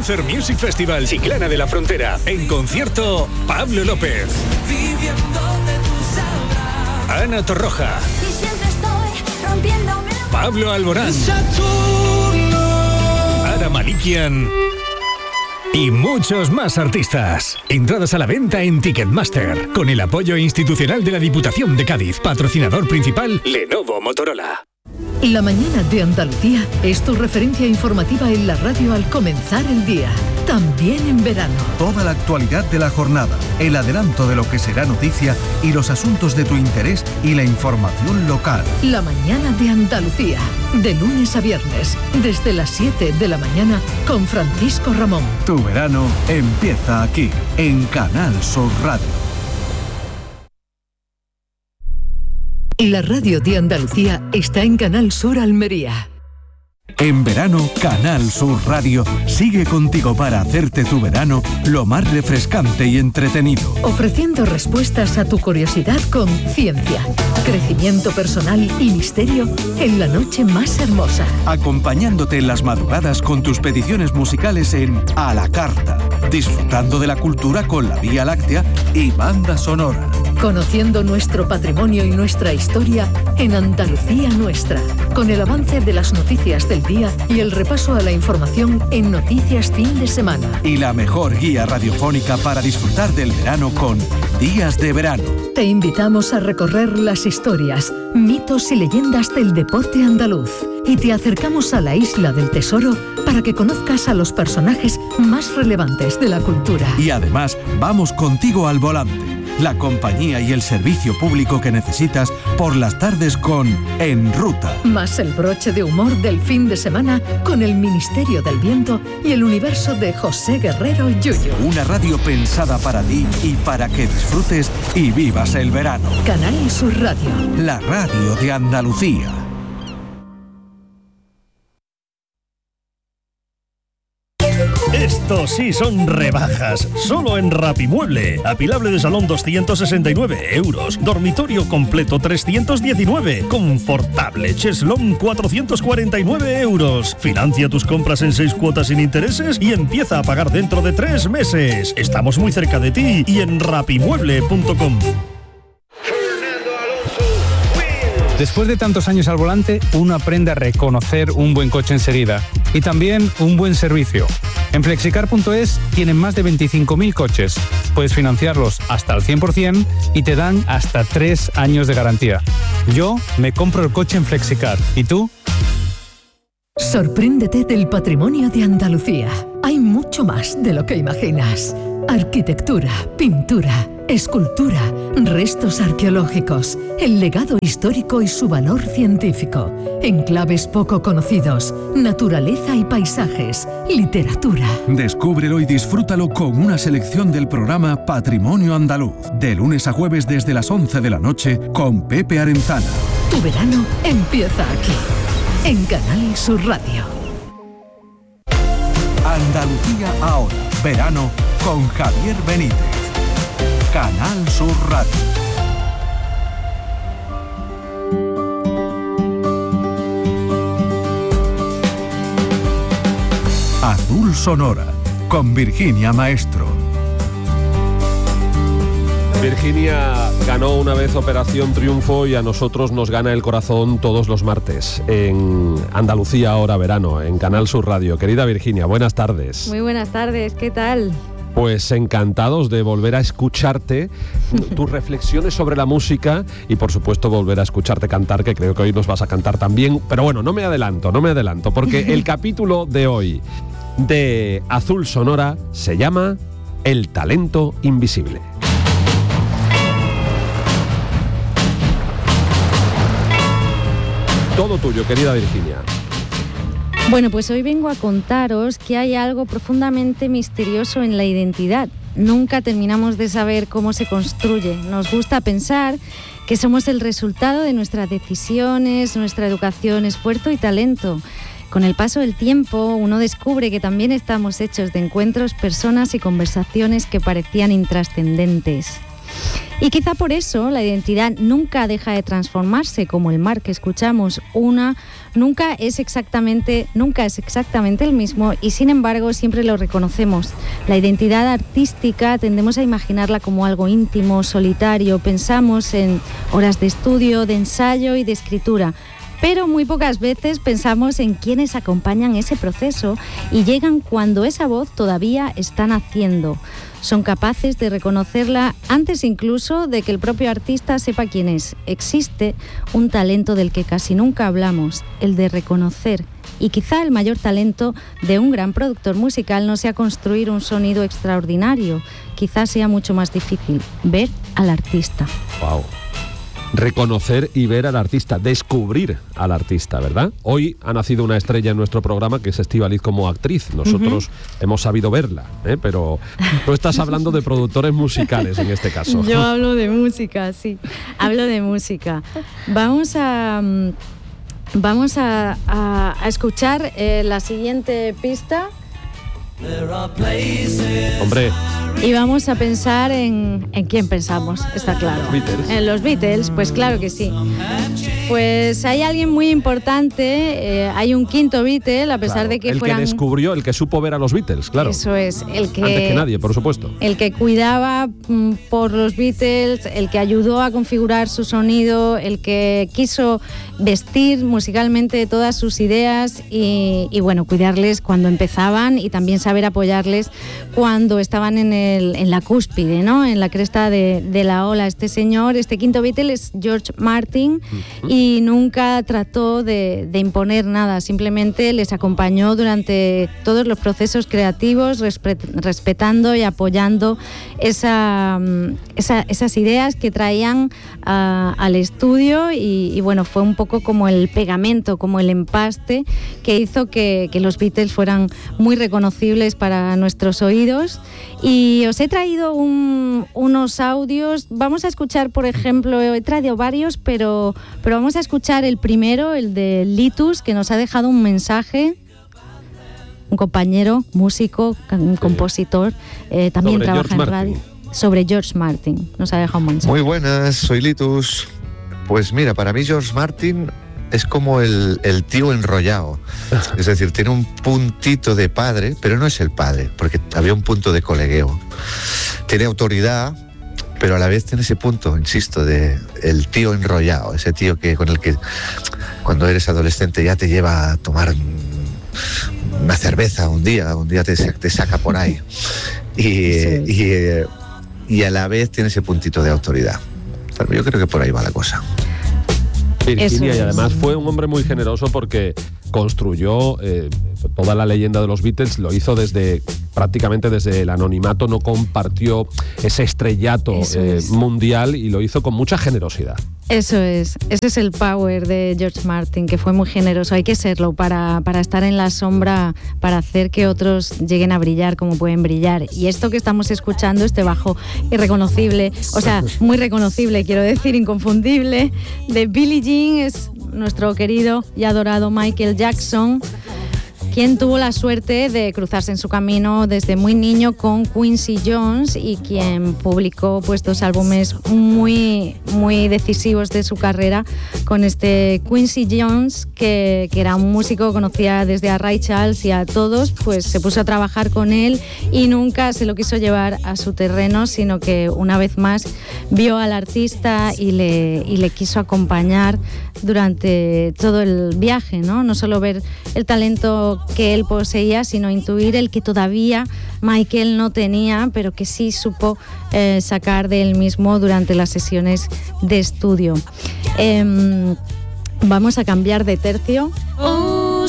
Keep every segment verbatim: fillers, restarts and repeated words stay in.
Concert Music Festival Chiclana de la Frontera. En concierto, Pablo López, Ana Torroja, Pablo Alborán, Ara Malikian y muchos más artistas. Entradas a la venta en Ticketmaster, con el apoyo institucional de la Diputación de Cádiz. Patrocinador principal, Lenovo Motorola. La mañana de Andalucía es tu referencia informativa en la radio al comenzar el día, también en verano. Toda la actualidad de la jornada, el adelanto de lo que será noticia y los asuntos de tu interés y la información local. La mañana de Andalucía, de lunes a viernes, desde las siete de la mañana, con Francisco Ramón. Tu verano empieza aquí, en Canal Sur Radio. La radio de Andalucía está en Canal Sur Almería. En verano, Canal Sur Radio sigue contigo para hacerte tu verano lo más refrescante y entretenido. Ofreciendo respuestas a tu curiosidad con ciencia, crecimiento personal y misterio en la noche más hermosa. Acompañándote en las madrugadas con tus peticiones musicales en A la Carta. Disfrutando de la cultura con la Vía Láctea y banda sonora. Conociendo nuestro patrimonio y nuestra historia en Andalucía Nuestra, con el avance de las noticias del día y el repaso a la información en Noticias Fin de Semana. Y la mejor guía radiofónica para disfrutar del verano con Días de Verano. Te invitamos a recorrer las historias, mitos y leyendas del deporte andaluz. Y te acercamos a la Isla del Tesoro para que conozcas a los personajes más relevantes de la cultura. Y además, vamos contigo al volante. La compañía y el servicio público que necesitas por las tardes con En Ruta. Más el broche de humor del fin de semana con el Ministerio del Viento y el universo de José Guerrero Yuyu. Una radio pensada para ti y para que disfrutes y vivas el verano. Canal Sur Radio. La radio de Andalucía. Estos sí son rebajas, solo en Rapimueble. Apilable de salón doscientos sesenta y nueve euros, dormitorio completo trescientos diecinueve, confortable cheslón cuatrocientos cuarenta y nueve euros. Financia tus compras en seis cuotas sin intereses y empieza a pagar dentro de tres meses. Estamos muy cerca de ti y en rapimueble punto com. Después de tantos años al volante, uno aprende a reconocer un buen coche enseguida y también un buen servicio. En flexicar punto es tienen más de veinticinco mil coches. Puedes financiarlos hasta el cien por ciento y te dan hasta tres años de garantía. Yo me compro el coche en Flexicar. ¿Y tú? Sorpréndete del patrimonio de Andalucía. Hay mucho más de lo que imaginas. Arquitectura, pintura, escultura, restos arqueológicos, el legado histórico y su valor científico, enclaves poco conocidos, naturaleza y paisajes, literatura. Descúbrelo y disfrútalo con una selección del programa Patrimonio Andaluz, de lunes a jueves desde las once de la noche con Pepe Arenzana. Tu verano empieza aquí, en Canal Sur Radio. Andalucía ahora, verano con Javier Benítez. Canal Sur Radio. Azul Sonora, con Virginia Maestro. Virginia ganó una vez Operación Triunfo y a nosotros nos gana el corazón todos los martes en Andalucía ahora verano, en Canal Sur Radio. Querida Virginia, buenas tardes. Muy buenas tardes, ¿qué tal? Pues encantados de volver a escucharte, tus reflexiones sobre la música y por supuesto volver a escucharte cantar, que creo que hoy nos vas a cantar también. Pero bueno, no me adelanto, no me adelanto, porque el capítulo de hoy de Azul Sonora se llama El talento invisible. Todo tuyo, querida Virginia. Bueno, pues hoy vengo a contaros que hay algo profundamente misterioso en la identidad. Nunca terminamos de saber cómo se construye. Nos gusta pensar que somos el resultado de nuestras decisiones, nuestra educación, esfuerzo y talento. Con el paso del tiempo, uno descubre que también estamos hechos de encuentros, personas y conversaciones que parecían intrascendentes. Y quizá por eso la identidad nunca deja de transformarse, como el mar que escuchamos. Una nunca es exactamente, nunca es exactamente el mismo y sin embargo siempre lo reconocemos. La identidad artística tendemos a imaginarla como algo íntimo, solitario. Pensamos en horas de estudio, de ensayo y de escritura. Pero muy pocas veces pensamos en quienes acompañan ese proceso y llegan cuando esa voz todavía está naciendo. Son capaces de reconocerla antes incluso de que el propio artista sepa quién es. Existe un talento del que casi nunca hablamos, el de reconocer. Y quizá el mayor talento de un gran productor musical no sea construir un sonido extraordinario. Quizá sea mucho más difícil ver al artista. Wow. Reconocer y ver al artista, descubrir al artista, ¿verdad? Hoy ha nacido una estrella en nuestro programa que es Estíbaliz como actriz. Nosotros uh-huh. hemos sabido verla, ¿eh? Pero tú estás hablando de productores musicales en este caso. Yo hablo de música, sí. Hablo de música. Vamos a... Vamos a, a, a escuchar eh, la siguiente pista. Hombre. Y vamos a pensar en, en quién pensamos, está claro. ¿Los Beatles? En los Beatles, pues claro que sí. Pues hay alguien muy importante, eh, hay un quinto Beatle, a pesar claro, de que el fueran... El que descubrió, el que supo ver a los Beatles, claro. Eso es, el que... Antes que nadie, por supuesto. El que cuidaba mm, por los Beatles, el que ayudó a configurar su sonido, el que quiso vestir musicalmente todas sus ideas y, y bueno, cuidarles cuando empezaban y también saber apoyarles cuando estaban en, el, en la cúspide, ¿no? En la cresta de, de la ola. Este señor, este quinto Beatle es George Martin uh-huh. y nunca trató de, de imponer nada, simplemente les acompañó durante todos los procesos creativos, respe- respetando y apoyando esa, esa, esas ideas que traían a, al estudio y, y bueno, fue un poco como el pegamento, como el empaste que hizo que, que los Beatles fueran muy reconocibles para nuestros oídos. Y os he traído un, unos audios, vamos a escuchar, por ejemplo, he traído varios, pero, pero vamos a escuchar el primero, el de Litus, que nos ha dejado un mensaje, un compañero, músico, un compositor, eh, también sobre trabaja George en radio, Martin. sobre George Martin, nos ha dejado un mensaje. Muy buenas, soy Litus. Pues mira, para mí George Martin es como el, el tío enrollado. Es decir, tiene un puntito de padre, pero no es el padre, porque había un punto de colegueo. Tiene autoridad, pero a la vez tiene ese punto, insisto, de el tío enrollado, ese tío que con el que cuando eres adolescente ya te lleva a tomar una cerveza un día, un día te, te saca por ahí. Y, sí. y, y a la vez tiene ese puntito de autoridad. Yo creo que por ahí va la cosa. Virginia, y además fue un hombre muy generoso porque construyó eh, toda la leyenda de los Beatles, lo hizo desde prácticamente desde el anonimato, no compartió ese estrellato eh, mundial y lo hizo con mucha generosidad. Eso es, ese es el power de George Martin, que fue muy generoso. Hay que serlo para, para estar en la sombra, para hacer que otros lleguen a brillar como pueden brillar. Y esto que estamos escuchando, este bajo irreconocible, o sea, muy reconocible, quiero decir, inconfundible, de Billie Jean, es nuestro querido y adorado Michael Jackson, quien tuvo la suerte de cruzarse en su camino desde muy niño con Quincy Jones y quien publicó pues dos álbumes muy, muy decisivos de su carrera con este Quincy Jones, que, que era un músico, conocía desde a Ray Charles y a todos, pues se puso a trabajar con él y nunca se lo quiso llevar a su terreno, sino que una vez más vio al artista y le, y le quiso acompañar durante todo el viaje, ¿no? No solo ver el talento que él poseía, sino intuir el que todavía Michael no tenía, pero que sí supo eh, sacar de él mismo durante las sesiones de estudio. Eh, vamos a cambiar de tercio. A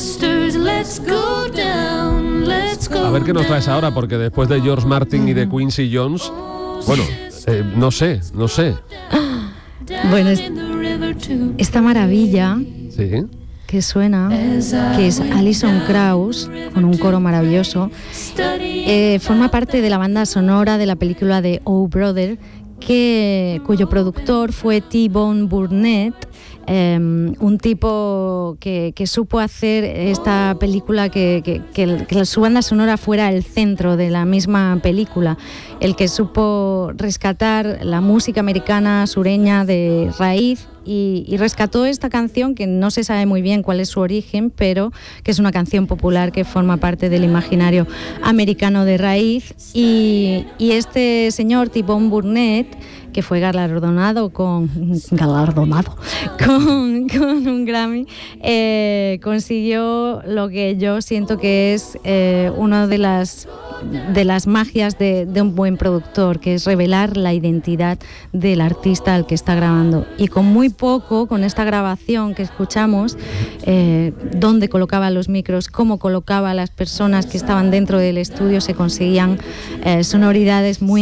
ver qué nos traes ahora, porque después de George Martin y de Quincy Jones, bueno, eh, no sé, no sé. Bueno, es, esta maravilla... Sí. que suena, que es Alison Krauss, con un coro maravilloso, eh, forma parte de la banda sonora de la película de Oh Brother, que, cuyo productor fue T-Bone Burnett, eh, un tipo que, que supo hacer esta película, que, que, que, que su banda sonora fuera el centro de la misma película, el que supo rescatar la música americana sureña de raíz y, y rescató esta canción que no se sabe muy bien cuál es su origen, pero que es una canción popular que forma parte del imaginario americano de raíz. Y, y este señor, T-Bone Burnett, que fue galardonado con galardonado con, con un Grammy, eh, consiguió lo que yo siento que es eh, una de las de las magias de, de un buen productor, que es revelar la identidad del artista al que está grabando. Y con muy poco, con esta grabación que escuchamos, eh, dónde colocaba los micros, cómo colocaba a las personas que estaban dentro del estudio, se conseguían eh, sonoridades muy